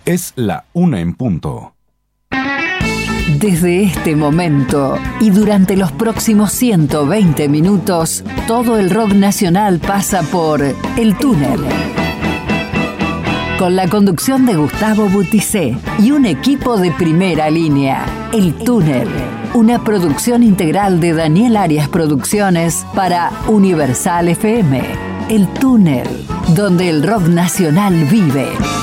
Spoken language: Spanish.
Es la 1 en punto. Desde este momento y durante los próximos 120 minutos, todo el rock nacional pasa por El Túnel. Con la conducción de Gustavo Bouticé y un equipo de primera línea. El Túnel, una producción integral de Daniel Arias Producciones para Universal FM. El Túnel, donde el rock nacional vive.